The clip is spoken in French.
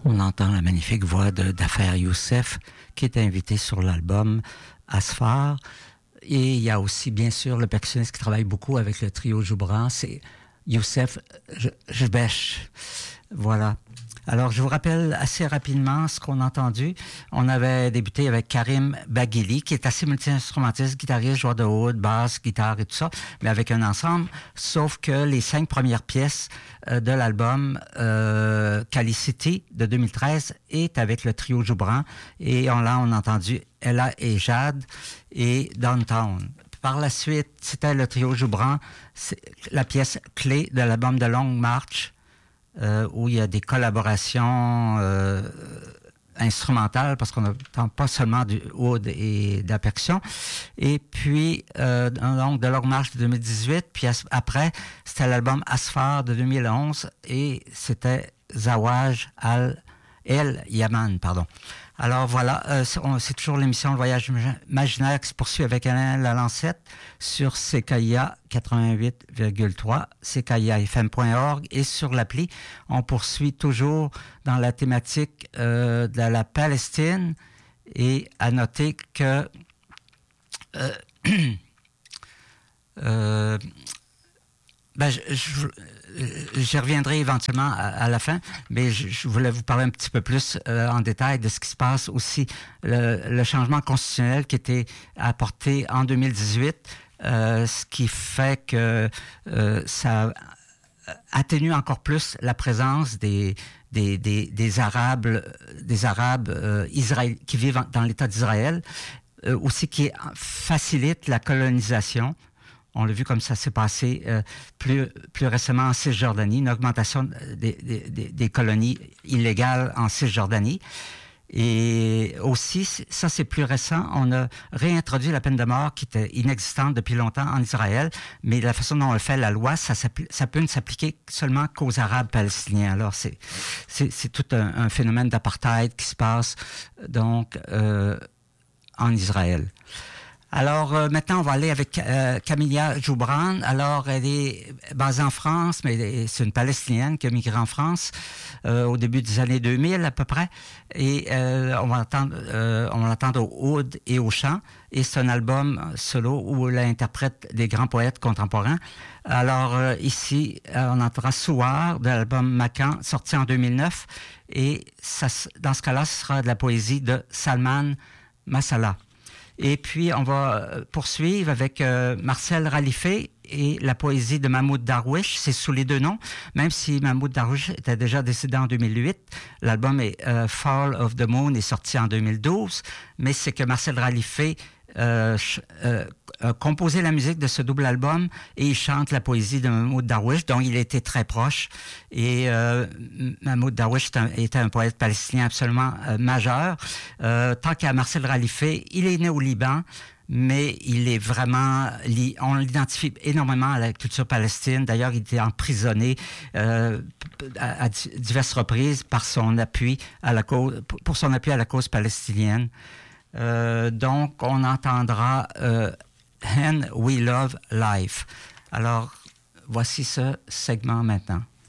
On entend la magnifique voix d'Affaire Youssef qui est invité sur l'album Asfar. Et il y a aussi, bien sûr, le percussionniste qui travaille beaucoup avec le trio Joubran, c'est Youssef Jbesh. Voilà. Alors, je vous rappelle assez rapidement ce qu'on a entendu. On avait débuté avec Karim Baghili, qui est assez multi-instrumentiste, guitariste, joueur de oud, basse, guitare et tout ça, mais avec un ensemble. Sauf que les 5 premières pièces de l'album Calicity de 2013 est avec le trio Joubran. Et on a entendu Ella et Jade et Downtown. Par la suite, c'était le trio Joubran, la pièce clé de l'album de Long March, où il y a des collaborations instrumentales, parce qu'on n'entend pas seulement du oud et de la percussion. Et puis, donc, de Long March de 2018, puis après, c'était l'album Asfar de 2011, et c'était Zawaj El Yaman, pardon. Alors voilà, c'est toujours l'émission Le Voyage imaginaire qui se poursuit avec Alain Lalancette sur CKIA 88,3, ckiafm.org et sur l'appli. On poursuit toujours dans la thématique de la Palestine, et à noter que je reviendrai éventuellement à la fin, mais je voulais vous parler un petit peu plus en détail de ce qui se passe aussi. Le changement constitutionnel qui a été apporté en 2018, ce qui fait que ça atténue encore plus la présence des Arabes qui vivent dans l'État d'Israël, aussi qui facilite la colonisation. On l'a vu comme ça s'est passé plus récemment en Cisjordanie, une augmentation des colonies illégales en Cisjordanie. Et aussi, ça c'est plus récent, on a réintroduit la peine de mort qui était inexistante depuis longtemps en Israël, mais la façon dont on le fait, la loi, ça peut ne s'appliquer seulement qu'aux Arabes palestiniens. Alors c'est tout un phénomène d'apartheid qui se passe donc en Israël. Alors, maintenant, on va aller avec Camilla Joubran. Alors, elle est basée en France, mais c'est une Palestinienne qui a migré en France au début des années 2000 à peu près. Et on va l'entendre au oud et au chant. Et c'est un album solo où elle interprète des grands poètes contemporains. Alors, ici, on entendra Souar de l'album Macan, sorti en 2009. Et ça, dans ce cas-là, ce sera de la poésie de Salman Massala. Et puis, on va poursuivre avec Marcel Ralifé et la poésie de Mahmoud Darwish. C'est sous les deux noms, même si Mahmoud Darwish était déjà décédé en 2008. L'album est Fall of the Moon est sorti en 2012, mais c'est que Marcel Ralifé a composé la musique de ce double album et il chante la poésie de Mahmoud Darwish, dont il était très proche. Et Mahmoud Darwish était un poète palestinien absolument majeur. Tant qu'à Marcel Ralifé, il est né au Liban, mais il est vraiment, on l'identifie énormément à la culture palestine. D'ailleurs, il était emprisonné à diverses reprises par son appui pour son appui à la cause palestinienne. Donc, on entendra And We Love Life. Alors, voici ce segment maintenant.